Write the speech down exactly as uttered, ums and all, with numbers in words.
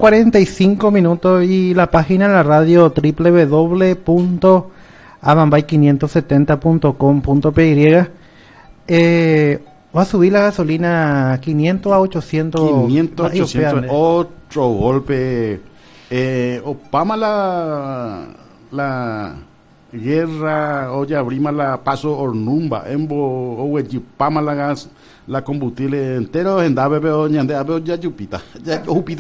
cuarenta y cinco minutos y la página de la radio doble u doble u doble u punto abambay quinientos setenta punto com punto p y. Eh, va a subir la gasolina quinientos a ochocientos. quinientos, ochocientos, otro golpe. Eh, Opama la, la guerra, oye, abrima la paso ornumba, embo, oye, Pama la gas, la combustible entero, en da bebe, oña, de abe, ya chupita, ya chupita.